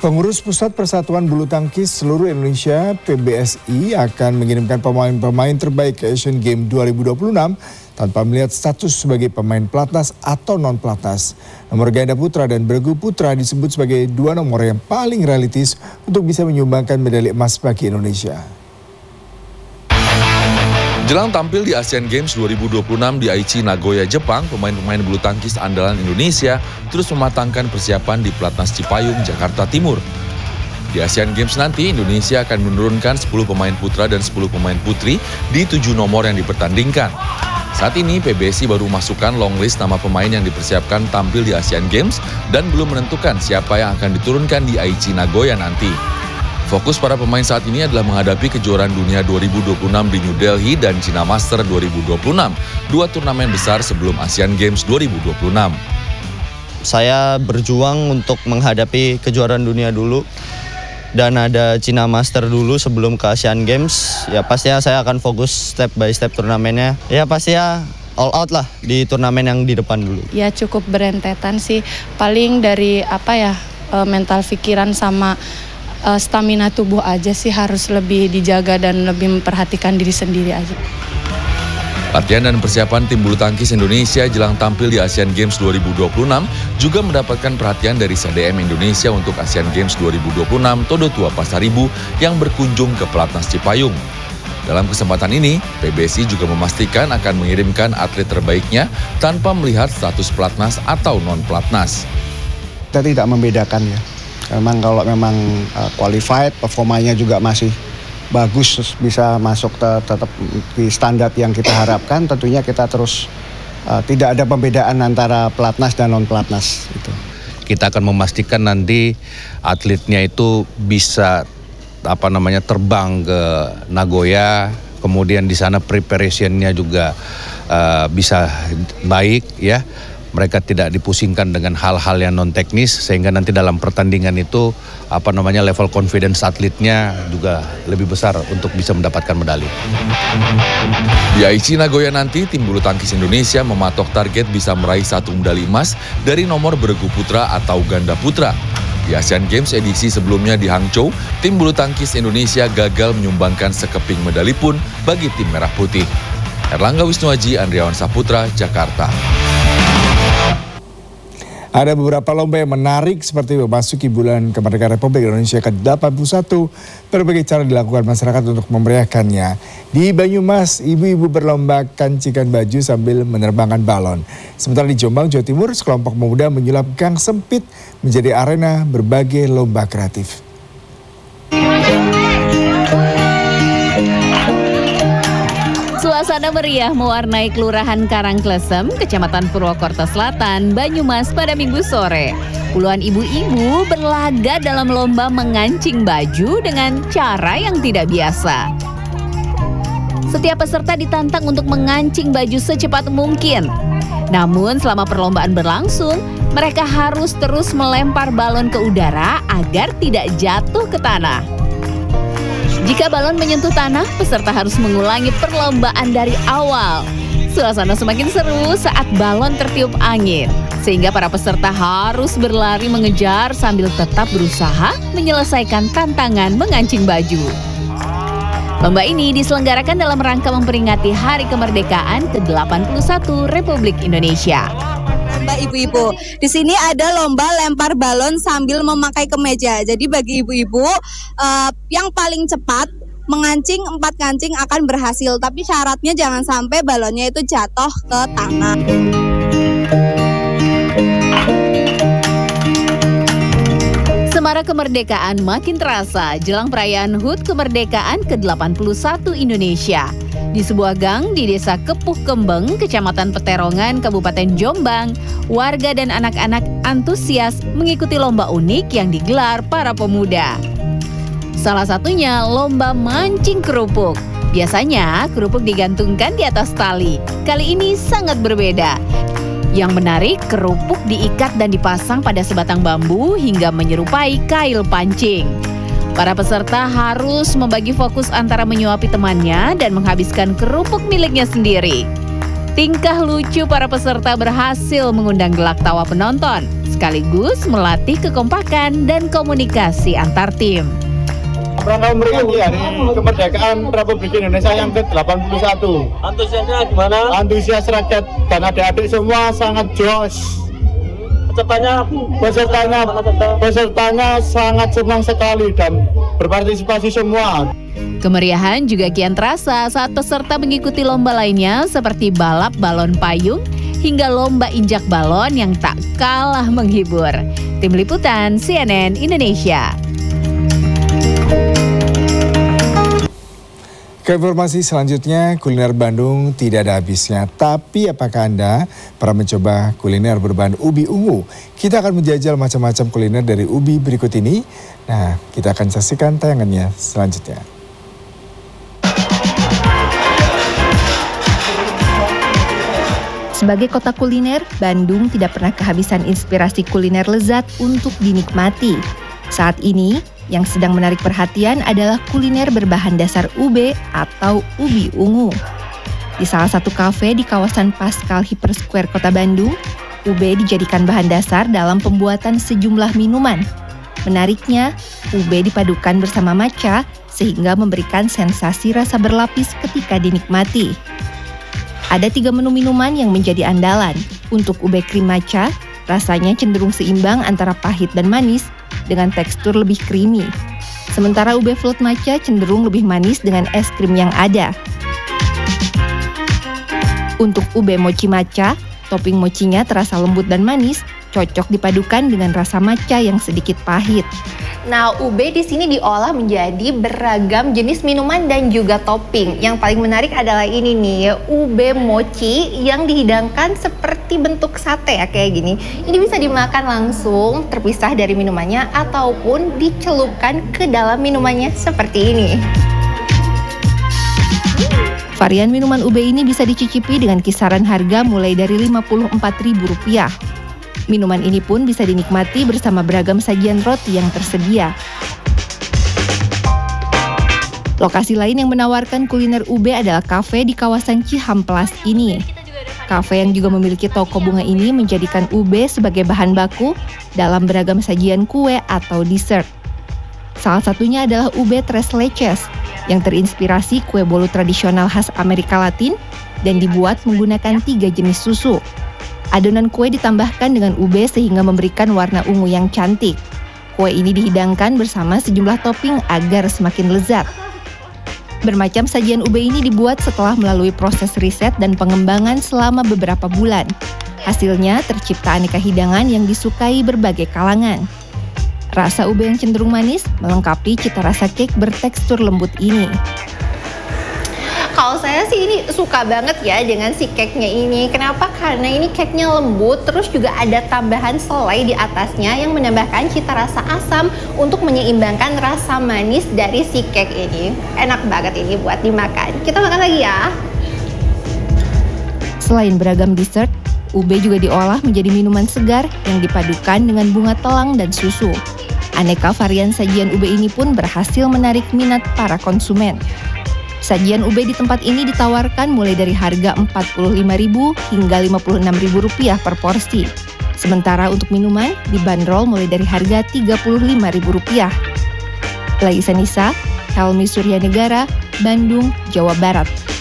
Pengurus Pusat Persatuan Bulu Tangkis seluruh Indonesia (PBSI) akan mengirimkan pemain-pemain terbaik ke Asian Games 2026 tanpa melihat status sebagai pemain pelatnas atau non-pelatnas. Nomor ganda putra dan bergu putra disebut sebagai dua nomor yang paling realistis untuk bisa menyumbangkan medali emas bagi Indonesia. Jelang tampil di Asian Games 2026 di Aichi, Nagoya, Jepang, pemain-pemain bulu tangkis andalan Indonesia terus mematangkan persiapan di Platnas Cipayung, Jakarta Timur. Di Asian Games nanti, Indonesia akan menurunkan 10 pemain putra dan 10 pemain putri di 7 nomor yang dipertandingkan. Saat ini, PBSI baru masukkan long list nama pemain yang dipersiapkan tampil di Asian Games dan belum menentukan siapa yang akan diturunkan di Aichi, Nagoya nanti. Fokus para pemain saat ini adalah menghadapi kejuaraan dunia 2026 di New Delhi dan China Master 2026, dua turnamen besar sebelum Asian Games 2026. Saya berjuang untuk menghadapi kejuaraan dunia dulu dan ada China Master dulu sebelum ke Asian Games. Ya pastinya saya akan fokus step by step turnamennya. Ya pastinya all out lah di turnamen yang di depan dulu. Ya cukup berentetan sih, paling dari mental pikiran sama stamina tubuh aja sih harus lebih dijaga dan lebih memperhatikan diri sendiri aja. Latihan dan persiapan tim bulu tangkis Indonesia jelang tampil di Asian Games 2026 juga mendapatkan perhatian dari CDM Indonesia untuk Asian Games 2026 Todo Tua Pasaribu yang berkunjung ke Platnas Cipayung. Dalam kesempatan ini, PBSI juga memastikan akan mengirimkan atlet terbaiknya tanpa melihat status pelatnas atau non-pelatnas. Kita tidak membedakan ya. Memang kalau memang qualified, performanya juga masih bagus, bisa masuk tetap di standar yang kita harapkan, tentunya kita terus tidak ada pembedaan antara pelatnas dan non-pelatnas. Kita akan memastikan nanti atletnya itu bisa terbang ke Nagoya, kemudian di sana preparationnya juga bisa baik ya. Mereka tidak dipusingkan dengan hal-hal yang non teknis sehingga nanti dalam pertandingan itu level confidence atletnya juga lebih besar untuk bisa mendapatkan medali. Di Aichi, Nagoya nanti tim bulu tangkis Indonesia mematok target bisa meraih 1 medali emas dari nomor bergu putra atau ganda putra. Di Asian Games edisi sebelumnya di Hangzhou, tim bulu tangkis Indonesia gagal menyumbangkan sekeping medali pun bagi tim merah putih. Erlangga Wisnuaji, Andriawan Saputra, Jakarta. Ada beberapa lomba yang menarik seperti memasuki bulan kemerdekaan Republik Indonesia ke-81. Berbagai cara dilakukan masyarakat untuk memeriahkannya. Di Banyumas, ibu-ibu berlomba kancikan baju sambil menerbangkan balon. Sementara di Jombang, Jawa Timur, sekelompok pemuda menyulap gang sempit menjadi arena berbagai lomba kreatif. Suasana meriah mewarnai Kelurahan Karangklesem, Kecamatan Purwokerto Selatan, Banyumas pada Minggu sore. Puluhan ibu-ibu berlaga dalam lomba mengancing baju dengan cara yang tidak biasa. Setiap peserta ditantang untuk mengancing baju secepat mungkin. Namun selama perlombaan berlangsung, mereka harus terus melempar balon ke udara agar tidak jatuh ke tanah. Jika balon menyentuh tanah, peserta harus mengulangi perlombaan dari awal. Suasana semakin seru saat balon tertiup angin, sehingga para peserta harus berlari mengejar sambil tetap berusaha menyelesaikan tantangan mengancing baju. Lomba ini diselenggarakan dalam rangka memperingati Hari Kemerdekaan ke-81 Republik Indonesia. Mbak ibu-ibu, di sini ada lomba lempar balon sambil memakai kemeja. Jadi bagi ibu-ibu yang paling cepat mengancing 4 kancing akan berhasil. Tapi syaratnya jangan sampai balonnya itu jatuh ke tanah. Semarak kemerdekaan makin terasa jelang perayaan HUT Kemerdekaan ke-81 Indonesia. Di sebuah gang di Desa Kepuh Kembeng, Kecamatan Peterongan, Kabupaten Jombang, warga dan anak-anak antusias mengikuti lomba unik yang digelar para pemuda. Salah satunya lomba mancing kerupuk. Biasanya kerupuk digantungkan di atas tali. Kali ini sangat berbeda. Yang menarik, kerupuk diikat dan dipasang pada sebatang bambu hingga menyerupai kail pancing. Para peserta harus membagi fokus antara menyuapi temannya dan menghabiskan kerupuk miliknya sendiri. Tingkah lucu para peserta berhasil mengundang gelak tawa penonton, sekaligus melatih kekompakan dan komunikasi antar tim. Rangka memperingati Hari Kemerdekaan Republik Indonesia yang ke-81. Antusiasnya gimana? Antusias rakyat dan adik-adik semua sangat jos. Pesertanya sangat senang sekali dan berpartisipasi semua. Kemeriahan juga kian terasa saat peserta mengikuti lomba lainnya seperti balap balon payung hingga lomba injak balon yang tak kalah menghibur. Tim Liputan CNN Indonesia. Ke informasi selanjutnya, kuliner Bandung tidak ada habisnya. Tapi apakah Anda pernah mencoba kuliner berbahan ubi ungu? Kita akan menjajal macam-macam kuliner dari ubi berikut ini. Nah, kita akan saksikan tayangannya selanjutnya. Sebagai kota kuliner, Bandung tidak pernah kehabisan inspirasi kuliner lezat untuk dinikmati. Saat ini, yang sedang menarik perhatian adalah kuliner berbahan dasar ube atau ubi ungu. Di salah satu kafe di kawasan Pascal Hyper Square Kota Bandung, ube dijadikan bahan dasar dalam pembuatan sejumlah minuman. Menariknya, ube dipadukan bersama matcha sehingga memberikan sensasi rasa berlapis ketika dinikmati. Ada 3 menu minuman yang menjadi andalan. Untuk ube krim matcha, rasanya cenderung seimbang antara pahit dan manis dengan tekstur lebih creamy. Sementara ube float matcha cenderung lebih manis dengan es krim yang ada. Untuk ube mochi matcha, topping mochinya terasa lembut dan manis, cocok dipadukan dengan rasa matcha yang sedikit pahit. Nah, ube di sini diolah menjadi beragam jenis minuman dan juga topping. Yang paling menarik adalah ini nih, ube mochi yang dihidangkan seperti bentuk sate ya kayak gini. Ini bisa dimakan langsung terpisah dari minumannya ataupun dicelupkan ke dalam minumannya seperti ini. Varian minuman ube ini bisa dicicipi dengan kisaran harga mulai dari Rp54.000. Minuman ini pun bisa dinikmati bersama beragam sajian roti yang tersedia. Lokasi lain yang menawarkan kuliner ube adalah kafe di kawasan Cihamplas ini. Kafe yang juga memiliki toko bunga ini menjadikan ube sebagai bahan baku dalam beragam sajian kue atau dessert. Salah satunya adalah ube tres leches yang terinspirasi kue bolu tradisional khas Amerika Latin dan dibuat menggunakan 3 jenis susu. Adonan kue ditambahkan dengan ube sehingga memberikan warna ungu yang cantik. Kue ini dihidangkan bersama sejumlah topping agar semakin lezat. Bermacam sajian ube ini dibuat setelah melalui proses riset dan pengembangan selama beberapa bulan. Hasilnya tercipta aneka hidangan yang disukai berbagai kalangan. Rasa ube yang cenderung manis melengkapi cita rasa cake bertekstur lembut ini. Kalau saya sih ini suka banget ya dengan si cake-nya ini. Kenapa? Karena ini cake-nya lembut, terus juga ada tambahan selai di atasnya yang menambahkan cita rasa asam untuk menyeimbangkan rasa manis dari si cake ini. Enak banget ini buat dimakan. Kita makan lagi ya. Selain beragam dessert, ube juga diolah menjadi minuman segar yang dipadukan dengan bunga telang dan susu. Aneka varian sajian ube ini pun berhasil menarik minat para konsumen. Sajian ube di tempat ini ditawarkan mulai dari harga Rp45.000 hingga Rp56.000 per porsi. Sementara untuk minuman dibanderol mulai dari harga Rp35.000. Laisa Nisa, Helmi Suryanegara, Bandung, Jawa Barat.